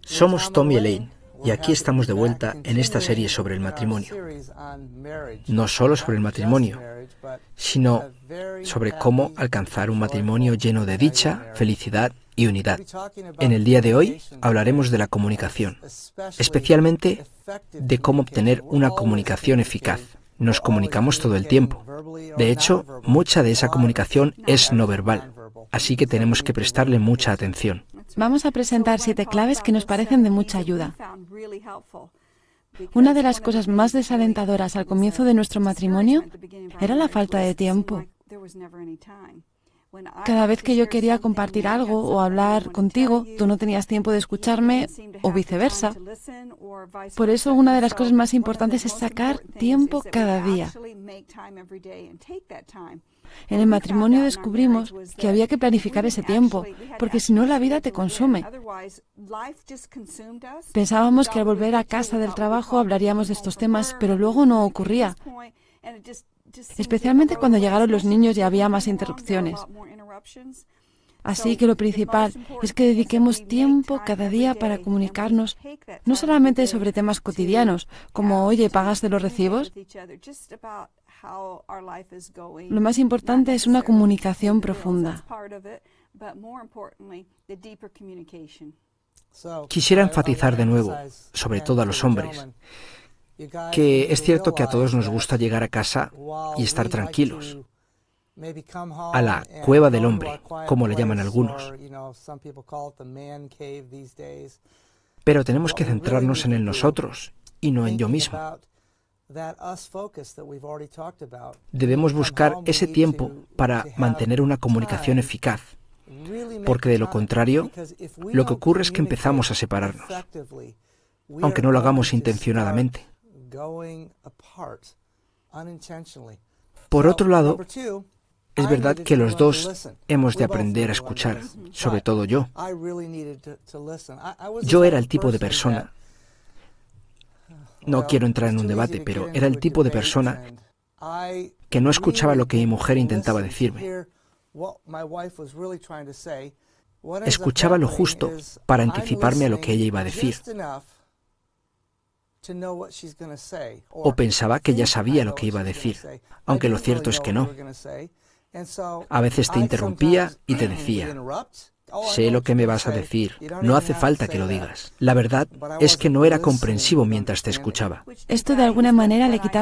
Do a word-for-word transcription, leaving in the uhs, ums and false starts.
Somos Tom y Elaine, y aquí estamos de vuelta en esta serie sobre el matrimonio. No solo sobre el matrimonio, sino sobre cómo alcanzar un matrimonio lleno de dicha, felicidad y unidad. En el día de hoy hablaremos de la comunicación, especialmente de cómo obtener una comunicación eficaz. Nos comunicamos todo el tiempo. De hecho, mucha de esa comunicación es no verbal, así que tenemos que prestarle mucha atención. Vamos a presentar siete claves que nos parecen de mucha ayuda. Una de las cosas más desalentadoras al comienzo de nuestro matrimonio era la falta de tiempo. Cada vez que yo quería compartir algo o hablar contigo, tú no tenías tiempo de escucharme o viceversa. Por eso, una de las cosas más importantes es sacar tiempo cada día. En el matrimonio descubrimos que había que planificar ese tiempo, porque si no la vida te consume. Pensábamos que al volver a casa del trabajo hablaríamos de estos temas, pero luego no ocurría. Especialmente cuando llegaron los niños y había más interrupciones. Así que lo principal es que dediquemos tiempo cada día para comunicarnos, no solamente sobre temas cotidianos, como, oye, ¿pagaste los recibos? Lo más importante es una comunicación profunda. Quisiera enfatizar de nuevo, sobre todo a los hombres, que es cierto que a todos nos gusta llegar a casa y estar tranquilos, a la cueva del hombre, como le llaman algunos. Pero tenemos que centrarnos en el nosotros y no en yo mismo. Debemos buscar ese tiempo para mantener una comunicación eficaz, porque de lo contrario, lo que ocurre es que empezamos a separarnos, aunque no lo hagamos intencionadamente. Por otro lado, es verdad que los dos hemos de aprender a escuchar, sobre todo yo. Yo era el tipo de persona, no quiero entrar en un debate, pero era el tipo de persona que no escuchaba lo que mi mujer intentaba decirme. Escuchaba lo justo para anticiparme a lo que ella iba a decir. O pensaba que ya sabía lo que iba a decir, aunque lo cierto es que no. A veces te interrumpía y te decía, sé lo que me vas a decir, no hace falta que lo digas. La verdad es que no era comprensivo mientras te escuchaba. Esto de alguna manera le quitaba